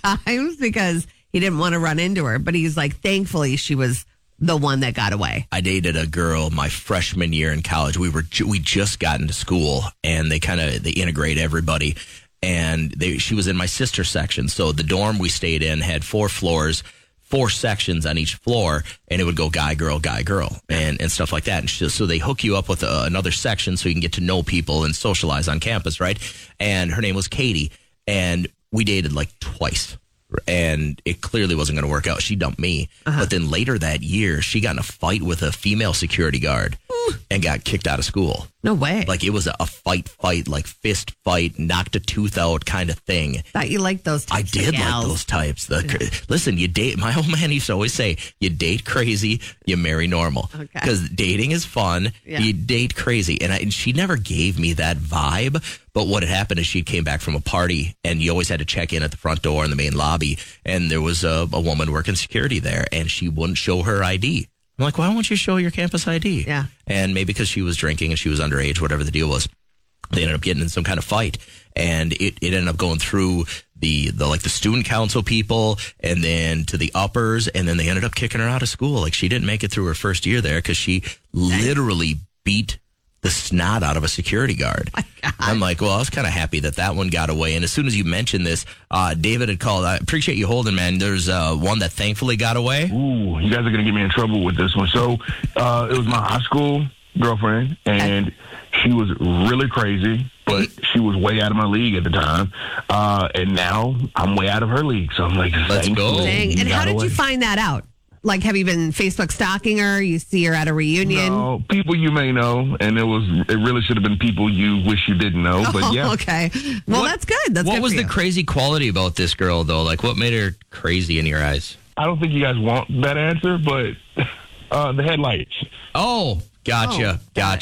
times because he didn't want to run into her. But he's like, thankfully, she was the one that got away. I dated a girl my freshman year in college. We just got into school, and they integrate everybody. And she was in my sister section. So the dorm we stayed in had 4 floors, 4 sections on each floor, and it would go guy, girl, and stuff like that. And so they hook you up with another section so you can get to know people and socialize on campus, right? And her name was Katie, and we dated like twice. And it clearly wasn't going to work out. She dumped me. But then later that year, she got in a fight with a female security guard and got kicked out of school. No way. Like, it was a fight, like fist fight, knocked a tooth out kind of thing. Thought you liked those types. I did like those types. Listen, you date. My old man used to always say, you date crazy, you marry normal. Because dating is fun. Yeah. You date crazy. And she never gave me that vibe. But what had happened is she came back from a party, and you always had to check in at the front door in the main lobby. And there was a woman working security there, and she wouldn't show her ID. I'm like, why won't you show your campus ID? Yeah. And maybe because she was drinking and she was underage, whatever the deal was, they ended up getting in some kind of fight. And it ended up going through the student council people and then to the uppers. And then they ended up kicking her out of school. Like, she didn't make it through her first year there because she literally beat the snot out of a security guard. I'm like, well, I was kind of happy that one got away. And as soon as you mentioned this, David had called. I appreciate you holding, man. There's one that thankfully got away. Ooh, you guys are going to get me in trouble with this one. So it was my high school girlfriend, and she was really crazy, but she was way out of my league at the time. And now I'm way out of her league. So I'm like, let's go. Dang. And how did you find that out? Like, have you been Facebook stalking her? You see her at a reunion? No, people you may know, and it really should have been people you wish you didn't know. But yeah. Okay. Well, that's good. What was the crazy quality about this girl, though? Like, what made her crazy in your eyes? I don't think you guys want that answer, but the headlights. Oh, gotcha.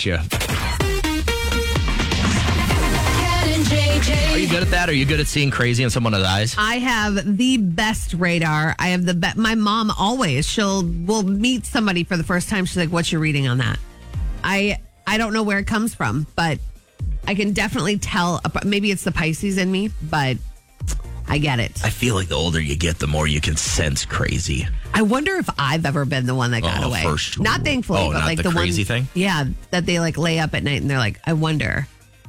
Are you good at that? Are you good at seeing crazy in someone's eyes? I have the best radar. I have the best. My mom always, will meet somebody for the first time. She's like, what's your reading on that? I don't know where it comes from, but I can definitely tell. Maybe it's the Pisces in me, but I get it. I feel like the older you get, the more you can sense crazy. I wonder if I've ever been the one that got away. For sure. Not thankfully, but not like the crazy one, thing? Yeah, that they like lay up at night and they're like, I wonder.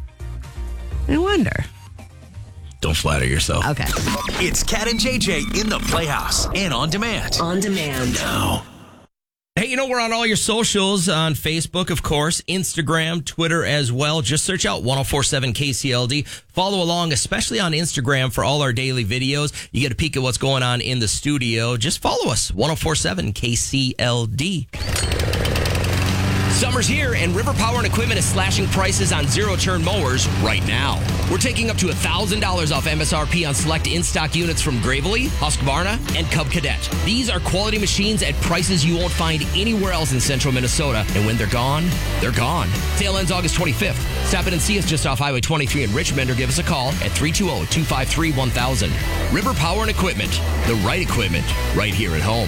Don't flatter yourself. Okay. It's Cat and JJ in the Playhouse and on demand. On demand. Now. Hey, we're on all your socials on Facebook, of course, Instagram, Twitter as well. Just search out 1047 KCLD. Follow along, especially on Instagram for all our daily videos. You get a peek at what's going on in the studio. Just follow us, 1047 KCLD. Summer's here, and River Power and Equipment is slashing prices on zero-turn mowers right now. We're taking up to $1,000 off MSRP on select in-stock units from Gravely, Husqvarna, and Cub Cadet. These are quality machines at prices you won't find anywhere else in central Minnesota. And when they're gone, they're gone. Sale ends August 25th. Stop in and see us just off Highway 23 in Richmond or give us a call at 320-253-1000. River Power and Equipment, the right equipment right here at home.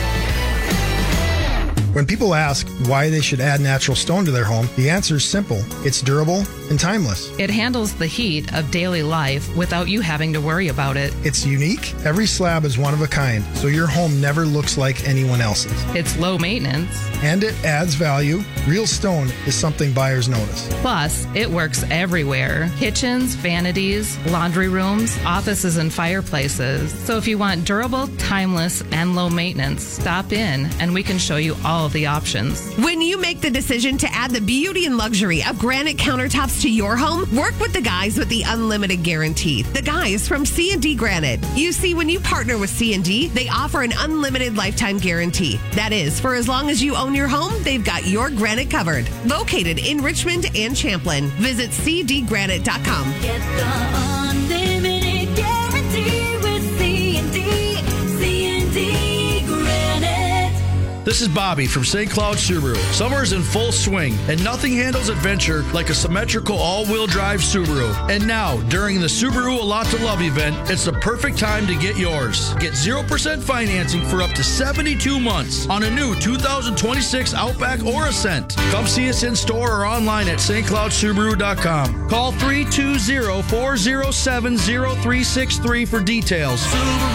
When people ask why they should add natural stone to their home, the answer is simple. It's durable and timeless. It handles the heat of daily life without you having to worry about it. It's unique. Every slab is one of a kind, so your home never looks like anyone else's. It's low maintenance. And it adds value. Real stone is something buyers notice. Plus, it works everywhere. Kitchens, vanities, laundry rooms, offices, and fireplaces. So if you want durable, timeless, and low maintenance, stop in and we can show you all of the options. When you make the decision to add the beauty and luxury of granite countertops to your home, work with the guys with the unlimited guarantee. The guys from C&D Granite. You see, when you partner with C&D, they offer an unlimited lifetime guarantee. That is, for as long as you own your home, they've got your granite covered. Located in Richmond and Champlin. Visit cdgranite.com. Get the unlimited guarantee with C&D. C&D Granite. This is Bobby from St. Cloud Subaru. Summer is in full swing, and nothing handles adventure like a symmetrical all-wheel drive Subaru. And now, during the Subaru A Lot to Love event, it's the perfect time to get yours. Get 0% financing for up to 72 months on a new 2026 Outback or Ascent. Come see us in store or online at stcloudsubaru.com. Call 320-407-0363 for details.